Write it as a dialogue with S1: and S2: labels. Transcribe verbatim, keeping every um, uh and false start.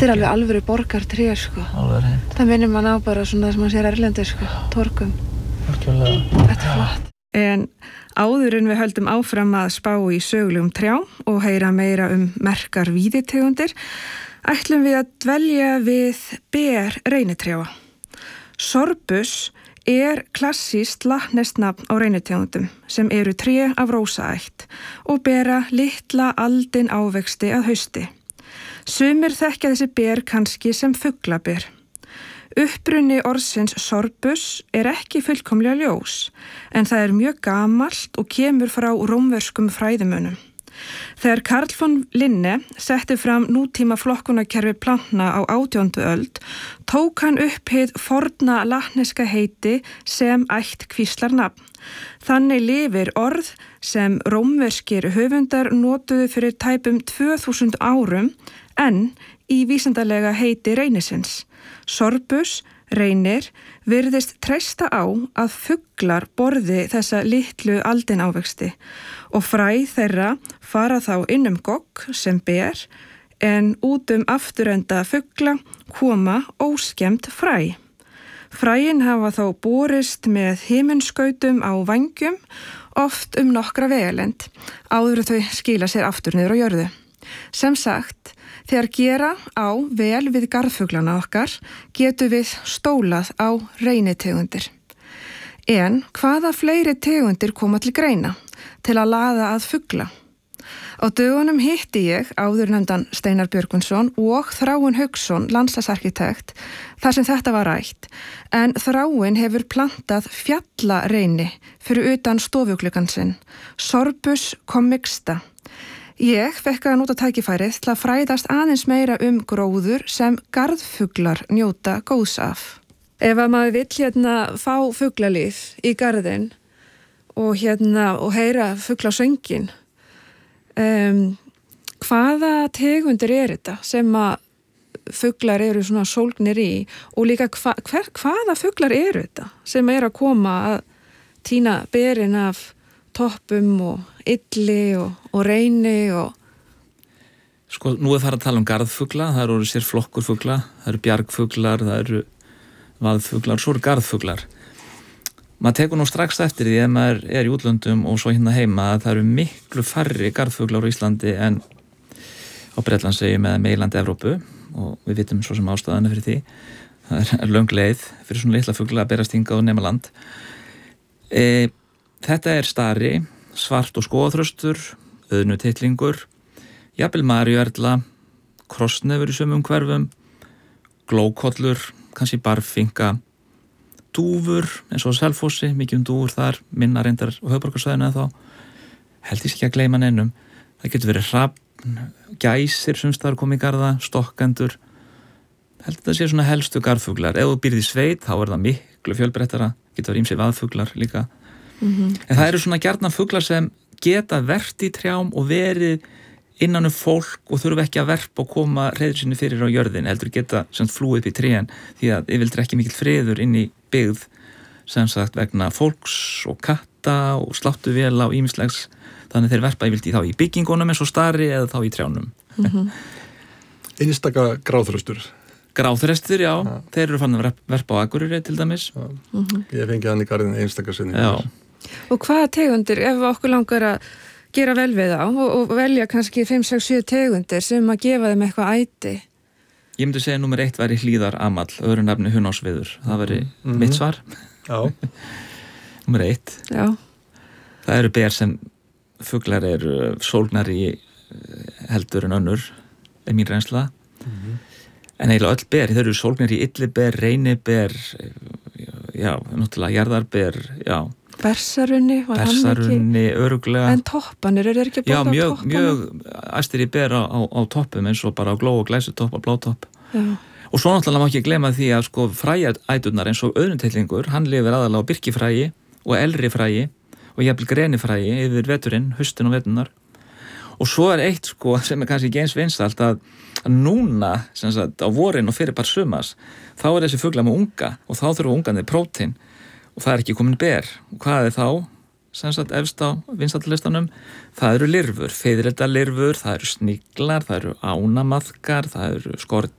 S1: Þetta er alveg alvöru borgartré, sko.
S2: Alveg reynd.
S1: Það minnir mann á bara svona það sem maður sér erlendi, sko, torgum.
S2: Algjörlega.
S1: Þetta er flott. En áður en við höldum áfram að spá í sögulegum trjám og heyra meira um merkar víðitegundir, ætlum við að dvelja við ber reynitrjáa. Sorbus er klassískt latneskt nafn á reynitegundum sem eru tré af rósaætt og bera litla aldin ávexti að hausti. Sumir þekkja þessi ber kannski sem fuglaber. Uppruni orðsins sorbus er ekki fullkomlega ljós, en það er mjög gamalt og kemur frá rómverskum fræðimönnum. Þegar Carl von Linne setti fram nútíma flokkunarkerfi plantna á átjándu öld, tók hann upp hið forna latneska heiti sem ætt kvíslarnafn. Þannig lifir orð sem rómverskir höfundar notuðu fyrir tæpum tvö þúsund árum en í vísindalega heiti reynisins. Sorbus, reynir, virðist treysta á að fuglar borði þessa litlu aldinávexti og fræ þeirra fara þá inn um gogg sem ber en út um afturenda fugla koma óskemmt fræ. Fræin hafa þá borist með himinskautum á vangjum, oft um nokkra vegalend, áður þau skila sér aftur niður á jörðu. Sem sagt, þegar gera á vel við garðfuglana okkar, getum við stólað á reynitegundir. En hvaða fleiri tegundir koma til greina til að laða að fugla? Á dögunum hitti ég áður nefndan Steinar Björgvinsson og Þráin Hauksson, landslagsarkitekt, þar sem þetta var rætt, en Þráin hefur plantað fjallareyni fyrir utan stofugluggan sinn, Sorbus commixta. Ég fekk að nota tækifærið til að fræðast aðeins meira um gróður sem garðfuglar njóta góðs af. Ef að maður vill hérna fá fuglalíf í garðin og hérna og heyra fuglasöngin, um, hvaða tegundir er þetta sem að fuglar eru svona sólgnir í og líka hva, hver, hvaða fuglar eru þetta sem er að koma að tína berin af toppum og illi og, og reyni og...
S2: Sko, nú er það að tala um garðfugla, það eru sér flokkur fugla, það eru bjargfuglar, það eru vaðfuglar, svo eru garðfuglar. Maður tekur nú strax eftir því ef maður er í útlöndum og svo hérna heima að það eru miklu færri garðfuglar á Íslandi en á Bretlandseyjum eða meginlandi Evrópu og við vitum svo sem ástæðana fyrir því. Það er löng leið fyrir svona litla fugla að berast hingað og nema land. E, þetta er stari, svart og skóðþröstur, auðnutittlingur, jafnvel maríuerla, krossnefur í sumum hverfum, glókollur, kannski barfinka, dúfur eins og á Selfossi, mikið um dúfur þar, minna reyndar á höfuðborgarsvæðinu eða þá, held ég ekki að gleyma neinum. Það getur verið hrafn, gæsir sem staðar komið í garða, stokkendur, held að það sé svona helstu garðfuglar. Ef þú býrð í sveit, þá er það miklu fjölbreyttara, getur verið ýmsir vaðfuglar líka. Mm-hmm. En það eru svona gjarnan fuglar sem geta verpt í trjám og verið innan um fólk og þurfa ekki að verpa og koma hreiður sinni fyrir á jörðin, heldur geta sem flúið upp í trén því að yfirleitt er ekki mikill friður inn í byggð sem sagt vegna fólks og katta og sláttuvéla og ýmislegs, þannig þeir verpa yfirleitt í þá í byggingunum eins og stari eða þá í trjánum. Mm-hmm.
S3: Einstaka gráþröstur.
S2: Gráþröstur, já, ja. Þeir eru fann að verpa á Akureyri til dæmis. Ja.
S3: Mm-hmm. Ég fengi hann í garðin einstaka sinni.
S2: Já.
S1: Og hvaða tegundir, ef okkur langar að gera vel við þá og, og velja kannski fimm, sex, sjö tegundir sem að gefa þeim eitthvað æti?
S2: Ég myndi segja að númer eitt væri hlíðar amall, öðru nafni hunásviður. Það væri mm-hmm. mitt svar. Já. Númer eitt.
S1: Já.
S2: Það eru ber sem fuglar eru sólgnar í heldur en önnur, er mín reynsla. Mm-hmm. En eiginlega öll ber, þeir eru sólgnar í illiber, reyniber, já, náttúrulega jarðarber, já.
S1: Bersarunni, var
S2: Bersarunni,
S1: hann ekki?
S2: öruglega.
S1: En toppanir, eru þeir ekki að bóta á toppana?
S2: Já, mjög, mjög æstir í ber á, á, á toppum eins og bara á gló og glæsutopp og blátopp. Já. Og svo náttúrulega má ekki gleyma því að sko frææturnar eins og auðnutittlingur, hann lifir aðalega á birkifræi og elri fræi og jafnvel grenifræi yfir veturinn, haustin og veturnar. Og svo er eitt sko sem er kannski ekki eins vinsælt að, að núna, sem sagt, á vorin og fyrir bara sumas, þá er þessi fugla með unga og þá þurfa unganir prótein. Og það er ekki komin ber. Og hvað er þá? Sem sagt, efst á vinsællistanum, það eru lirfur, fiðrilda lirfur, það eru sniglar, það eru ánamaðkar, það eru skordýr,